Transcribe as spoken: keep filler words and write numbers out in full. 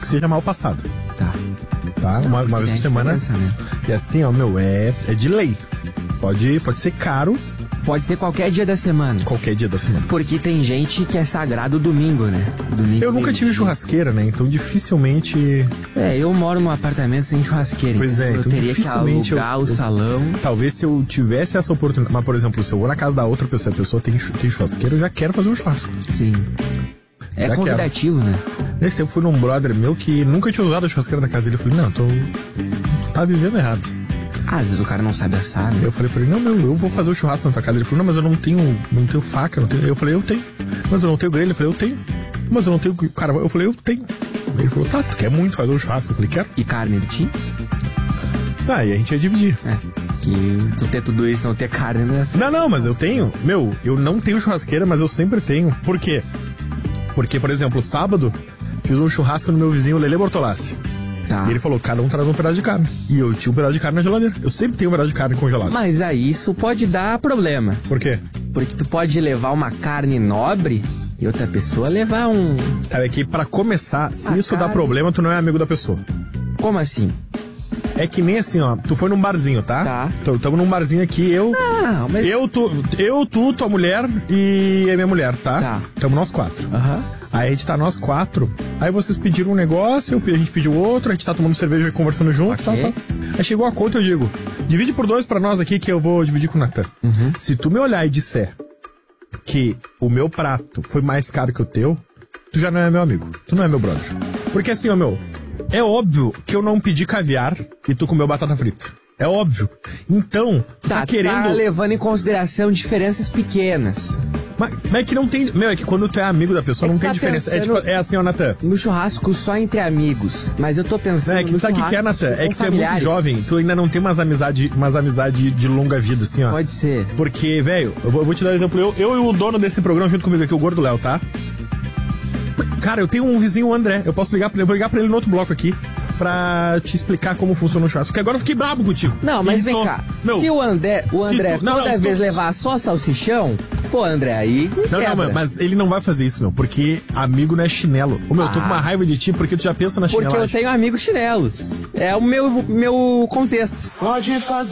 que seja mal passado. Tá. Tá? Uma, uma vez por semana. Né? E assim, ó, meu, é, é de lei. Pode, pode ser caro. Pode ser qualquer dia da semana. Qualquer dia da semana. Porque tem gente que é sagrado domingo, né? Domingo eu nunca tive churrasqueira, né? Então dificilmente... É, eu moro num apartamento sem churrasqueira. Pois é, então então eu teria que alugar eu, o eu, salão. Talvez se eu tivesse essa oportunidade... Mas, por exemplo, se eu vou na casa da outra pessoa, a pessoa tem, tem churrasqueira, eu já quero fazer um churrasco. Sim. É já convidativo, quero. Né? Esse eu fui num brother meu que nunca tinha usado a churrasqueira da casa dele. Eu falei, não, tô... tu tá vivendo errado. Ah, às vezes o cara não sabe assar, né? Eu falei pra ele, não, meu, eu vou fazer o churrasco na tua casa. Ele falou, não, mas eu não tenho, não tenho faca, não tenho... Eu falei, eu tenho. Mas eu não tenho grelha. Eu falei, eu tenho. Mas eu não tenho carvão. Eu falei, eu tenho. Ele falou, tá, tu quer muito fazer um churrasco? Eu falei, quero. E carne ele tinha? Ah, e a gente ia dividir. É, que tu ter tudo isso, não ter carne, não é assim. Não, não, mas eu tenho. Meu, eu não tenho churrasqueira, mas eu sempre tenho. Por quê? Porque, por exemplo, sábado, fiz um churrasco no meu vizinho, Lele Bortolassi. Tá. E ele falou, cada um traz um pedaço de carne. E eu tinha um pedaço de carne na geladeira. Eu sempre tenho um pedaço de carne congelado. Mas aí isso pode dar problema. Por quê? Porque tu pode levar uma carne nobre e outra pessoa levar um... É que pra começar, se A isso carne... dá problema, tu não é amigo da pessoa. Como assim? É que nem assim, ó, tu foi num barzinho, tá? Tá. Então, tamo num barzinho aqui, eu... Não, mas... Eu, tu, eu, tu, tua mulher e a minha mulher, tá? Tá. Tamo nós quatro. Aham. Uhum. Aí a gente tá nós quatro, aí vocês pediram um negócio, a gente pediu outro, a gente tá tomando cerveja e conversando junto, okay. tá, tá. Aí chegou a conta, eu digo, divide por dois pra nós aqui que eu vou dividir com o Natan. Uhum. Se tu me olhar e disser que o meu prato foi mais caro que o teu, tu já não é meu amigo, tu não é meu brother. Porque assim, ó, meu, é óbvio que eu não pedi caviar e tu comeu batata frita. É óbvio. Então, tu tá, tá querendo... Tá levando em consideração diferenças pequenas. Mas, mas é que não tem... Meu, é que quando tu é amigo da pessoa, é não tem tá diferença. É, tipo, é assim, ó, Natan. No churrasco só entre amigos. Mas eu tô pensando... É que no sabe o que, que é, Natan? É que tu familiares. é muito jovem. Tu ainda não tem umas amizades umas amizade de longa vida, assim, ó. Pode ser. Porque, velho, eu, eu vou te dar um exemplo. Eu, eu e o dono desse programa junto comigo aqui, o Gordo Léo, tá? Cara, eu tenho um vizinho, o André. Eu posso ligar pra ele. Eu vou ligar pra ele no outro bloco aqui. Pra te explicar como funciona o churrasco. Porque agora eu fiquei brabo contigo. Não, mas vem tô... cá. Meu, se o André, o André tu... não, toda não, vez tu... levar só salsichão, pô, André, aí Não, quebra. não, mas ele não vai fazer isso, meu. Porque amigo não é chinelo. Ô, meu, ah. eu tô com uma raiva de ti porque tu já pensa na chinelagem. Porque eu tenho amigos chinelos. É o meu, meu contexto. Pode fazer.